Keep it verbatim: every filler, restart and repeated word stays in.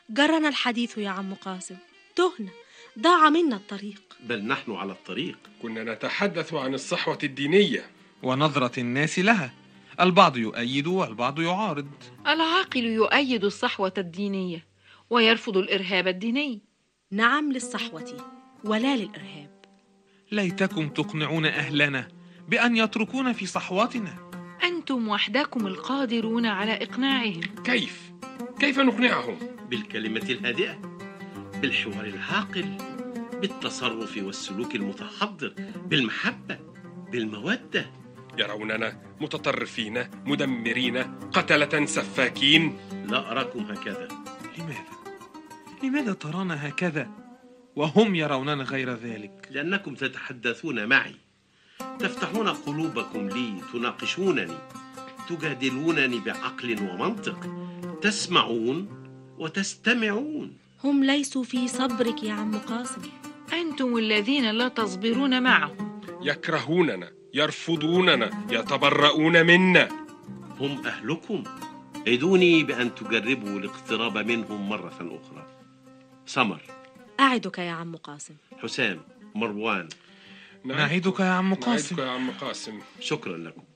جرنا الحديث يا عم قاسم، تهنا، ضاع منا الطريق. بل نحن على الطريق. كنا نتحدث عن الصحوة الدينية ونظرة الناس لها، البعض يؤيد والبعض يعارض. العاقل يؤيد الصحوة الدينية ويرفض الإرهاب الديني. نعم للصحوة ولا للإرهاب. ليتكم تقنعون أهلنا بأن يتركون في صحواتنا. أنتم وحدكم القادرون على إقناعهم. كيف؟ كيف نقنعهم؟ بالكلمة الهادئة، بالحوار العاقل، بالتصرف والسلوك المتحضر، بالمحبة، بالمودة. يروننا متطرفين، مدمرين، قتلة، سفاكين. لا أراكم هكذا. لماذا؟ لماذا ترانا هكذا وهم يروننا غير ذلك؟ لأنكم تتحدثون معي، تفتحون قلوبكم لي، تناقشونني، تجادلونني بعقل ومنطق، تسمعون وتستمعون. هم ليسوا في صبرك يا عم قاسم. أنتم الذين لا تصبرون معهم. يكرهوننا، يرفضوننا، يتبرؤون منا. هم أهلكم، عدوني بأن تجربوا الاقتراب منهم مرة أخرى. سمر، أعدك يا عم قاسم. حسام، مروان، نعدك يا عم قاسم. نعدك يا عم قاسم. شكرا لكم.